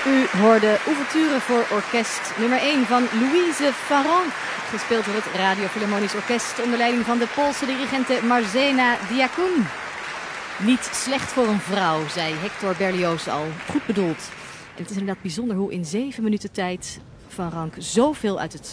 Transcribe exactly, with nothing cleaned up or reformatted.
U hoorde Ouverture voor orkest nummer één van Louise Farren, gespeeld door het Radio Philharmonisch Orkest onder leiding van de Poolse dirigente Marzena Diakoun. Niet slecht voor een vrouw, zei Hector Berlioz al. Goed bedoeld. En het is inderdaad bijzonder hoe in zeven minuten tijd Van Rank zoveel uit het